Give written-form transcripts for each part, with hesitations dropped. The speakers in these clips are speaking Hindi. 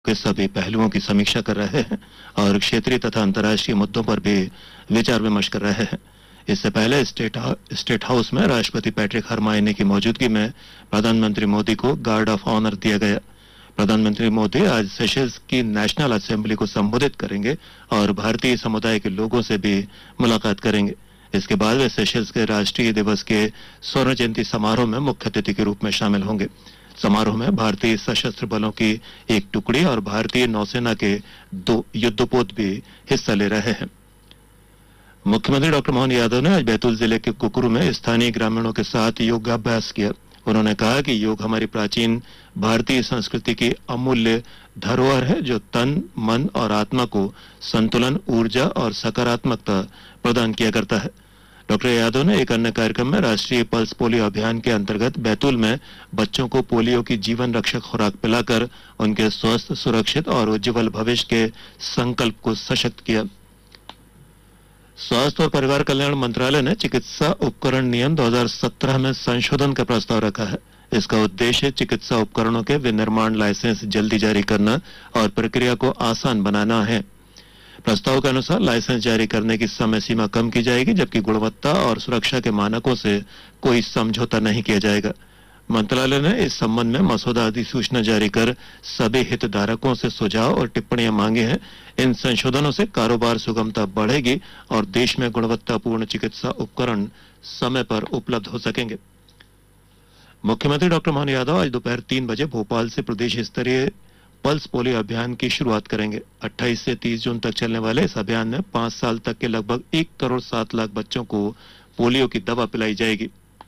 के सभी पहलुओं की समीक्षा कर रहे हैं और क्षेत्रीय तथा अंतर्राष्ट्रीय मुद्दों पर भी विचार विमर्श कर रहे हैं। इससे पहले स्टेट हाउस में राष्ट्रपति पैट्रिक हरमायने की मौजूदगी में प्रधानमंत्री मोदी को गार्ड ऑफ ऑनर दिया गया। प्रधानमंत्री मोदी आज सेशल्स की नेशनल असेंबली को संबोधित करेंगे और भारतीय समुदाय के लोगों से भी मुलाकात करेंगे। इसके बाद वे सेशल्स के राष्ट्रीय दिवस के स्वर्ण जयंती समारोह में मुख्य अतिथि के रूप में शामिल होंगे। समारोह में भारतीय सशस्त्र बलों की एक टुकड़ी और भारतीय नौसेना के 2 युद्धपोत भी हिस्सा ले रहे हैं। मुख्यमंत्री डॉक्टर मोहन यादव ने आज बैतूल जिले के कुकरू में स्थानीय ग्रामीणों के साथ योगाभ्यास किया। उन्होंने कहा कि योग हमारी प्राचीन भारतीय संस्कृति की अमूल्य धरोहर है, जो तन, मन और आत्मा को संतुलन, ऊर्जा और सकारात्मकता प्रदान किया करता है। डॉक्टर यादव ने एक अन्य कार्यक्रम में राष्ट्रीय पल्स पोलियो अभियान के अंतर्गत बैतूल में बच्चों को पोलियो की जीवन रक्षक खुराक पिलाकर उनके स्वस्थ, सुरक्षित और उज्जवल भविष्य के संकल्प को सशक्त किया। स्वास्थ्य और परिवार कल्याण मंत्रालय ने चिकित्सा उपकरण नियम 2017 में संशोधन का प्रस्ताव रखा है। इसका उद्देश्य चिकित्सा उपकरणों के विनिर्माण लाइसेंस जल्दी जारी करना और प्रक्रिया को आसान बनाना है। प्रस्ताव के अनुसार लाइसेंस जारी करने की समय सीमा कम की जाएगी, जबकि गुणवत्ता और सुरक्षा के मानकों से कोई समझौता नहीं किया जाएगा। मंत्रालय ने इस संबंध में मसौदा अधिसूचना जारी कर सभी हितधारकों से सुझाव और टिप्पणियां मांगे हैं। इन संशोधनों से कारोबार सुगमता बढ़ेगी और देश में गुणवत्तापूर्ण चिकित्सा उपकरण समय पर उपलब्ध हो सकेंगे। मुख्यमंत्री डॉक्टर मोहन यादव आज दोपहर 3 बजे भोपाल से प्रदेश स्तरीय पल्स पोलियो अभियान की शुरुआत करेंगे। 28 से 30 जून तक चलने वाले इस अभियान में 5 साल तक के लगभग 1 करोड़ 7 लाख बच्चों को पोलियो की दवा पिलाई जाएगी।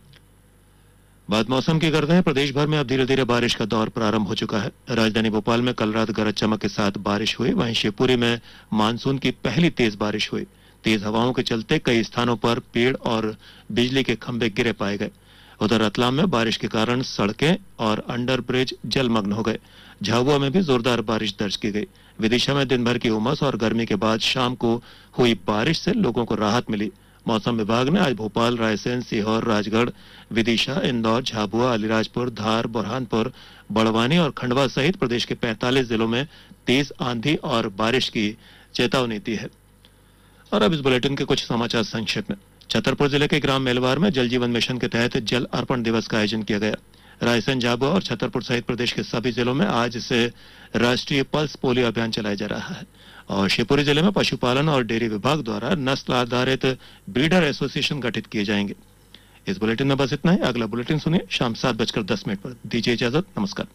बात मौसम की करते हैं। प्रदेश भर में अब धीरे धीरे बारिश का दौर प्रारंभ हो चुका है। राजधानी भोपाल में कल रात गरज चमक के साथ बारिश हुई। वहीं शिवपुरी में मानसून की पहली तेज बारिश हुई। तेज हवाओं के चलते कई स्थानों पर पेड़ और बिजली के खंभे गिरे पाए गए। उधर रतलाम में बारिश के कारण सड़कें और अंडर ब्रिज जलमग्न हो गए। झाबुआ में भी जोरदार बारिश दर्ज की गई। विदिशा में दिन भर की उमस और गर्मी के बाद शाम को हुई बारिश से लोगों को राहत मिली। मौसम विभाग ने आज भोपाल, रायसेन, सीहोर, राजगढ़, विदिशा, इंदौर, झाबुआ, अलीराजपुर, धार, बुरहानपुर, बड़वानी और खंडवा सहित प्रदेश के 45 जिलों में तेज आंधी और बारिश की चेतावनी दी है। और अब इस बुलेटिन के कुछ समाचार संक्षेप में। छतरपुर जिले के ग्राम मेलवार में जल जीवन मिशन के तहत जल अर्पण दिवस का आयोजन किया गया। रायसेन, झाबुआ और छतरपुर सहित प्रदेश के सभी जिलों में आज से राष्ट्रीय पल्स पोलियो अभियान चलाया जा रहा है। और शिवपुरी जिले में पशुपालन और डेयरी विभाग द्वारा नस्ल आधारित ब्रीडर एसोसिएशन गठित किए जाएंगे। इस बुलेटिन में बस इतना ही। अगला बुलेटिन सुनिए शाम 7:10 पर। दीजिए इजाजत। नमस्कार।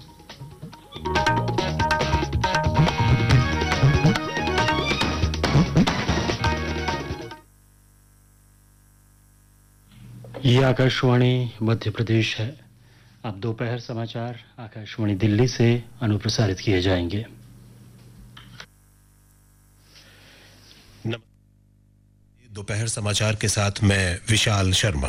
ये आकाशवाणी मध्य प्रदेश है। अब दोपहर समाचार आकाशवाणी दिल्ली से अनुप्रसारित किए जाएंगे। दोपहर समाचार के साथ मैं विशाल शर्मा।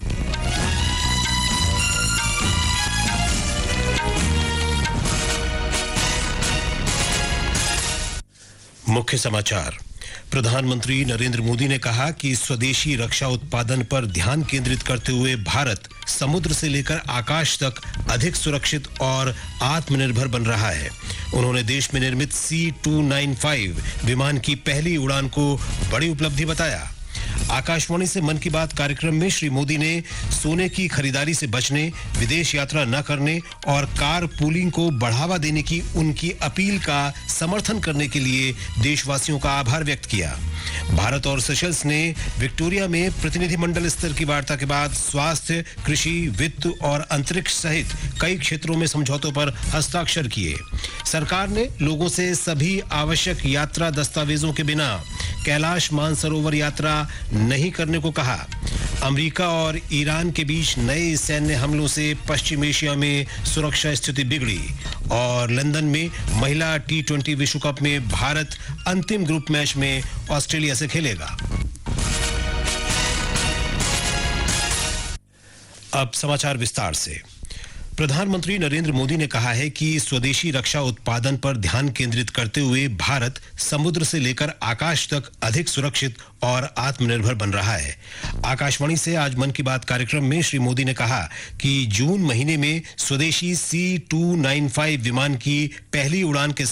मुख्य समाचार। प्रधानमंत्री नरेंद्र मोदी ने कहा कि स्वदेशी रक्षा उत्पादन पर ध्यान केंद्रित करते हुए भारत समुद्र से लेकर आकाश तक अधिक सुरक्षित और आत्मनिर्भर बन रहा है। उन्होंने देश में निर्मित C-295 विमान की पहली उड़ान को बड़ी उपलब्धि बताया। आकाशवाणी से मन की बात कार्यक्रम में श्री मोदी ने सोने की खरीदारी से बचने, विदेश यात्रा न करने और कार पूलिंग को बढ़ावा देने की उनकी अपील का समर्थन करने के लिए देशवासियों का आभार व्यक्त किया। भारत और सेशल्स ने विक्टोरिया में प्रतिनिधिमंडल स्तर की वार्ता के बाद स्वास्थ्य, कृषि, वित्त और अंतरिक्ष सहित कई क्षेत्रों में समझौतों पर हस्ताक्षर किए। सरकार ने लोगों से सभी आवश्यक यात्रा दस्तावेजों के बिना कैलाश मानसरोवर यात्रा नहीं करने को कहा। अमेरिका और ईरान के बीच नए सैन्य हमलों से पश्चिम एशिया में सुरक्षा स्थिति बिगड़ी। और लंदन में महिला T20 विश्व कप में भारत अंतिम ग्रुप मैच में ऑस्ट्रेलिया से खेलेगा। अब समाचार विस्तार से। प्रधानमंत्री नरेंद्र मोदी ने कहा है कि स्वदेशी रक्षा उत्पादन पर ध्यान केंद्रित करते हुए भारत समुद्र से लेकर आकाश तक अधिक सुरक्षित और आत्मनिर्भर बन रहा है। आकाशवाणी से आज मन की बात कार्यक्रम में श्री मोदी ने कहा कि जून महीने में स्वदेशी C-295 विमान की पहली उड़ान के